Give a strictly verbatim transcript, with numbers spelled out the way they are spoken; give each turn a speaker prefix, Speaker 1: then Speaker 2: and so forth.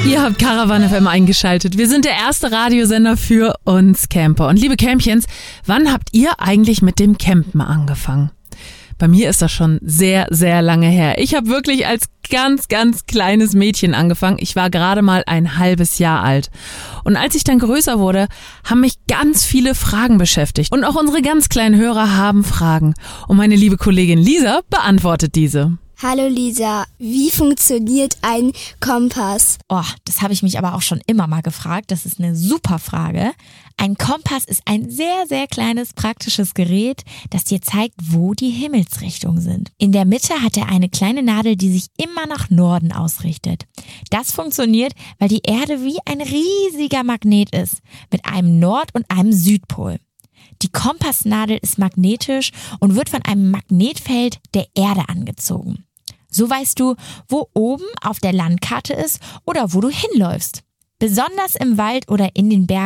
Speaker 1: Ihr habt Caravan F M eingeschaltet. Wir sind der erste Radiosender für uns Camper. Und liebe Campchens, wann habt ihr eigentlich mit dem Campen angefangen? Bei mir ist das schon sehr, sehr lange her. Ich habe wirklich als ganz, ganz kleines Mädchen angefangen. Ich war gerade mal ein halbes Jahr alt. Und als ich dann größer wurde, haben mich ganz viele Fragen beschäftigt. Und auch unsere ganz kleinen Hörer haben Fragen. Und meine liebe Kollegin Lisa beantwortet diese.
Speaker 2: Hallo Lisa, wie funktioniert ein Kompass?
Speaker 3: Oh, das habe ich mich aber auch schon immer mal gefragt. Das ist eine super Frage. Ein Kompass ist ein sehr, sehr kleines praktisches Gerät, das dir zeigt, wo die Himmelsrichtungen sind. In der Mitte hat er eine kleine Nadel, die sich immer nach Norden ausrichtet. Das funktioniert, weil die Erde wie ein riesiger Magnet ist, mit einem Nord- und einem Südpol. Die Kompassnadel ist magnetisch und wird von einem Magnetfeld der Erde angezogen. So weißt du, wo oben auf der Landkarte ist oder wo du hinläufst. Besonders im Wald oder in den Bergen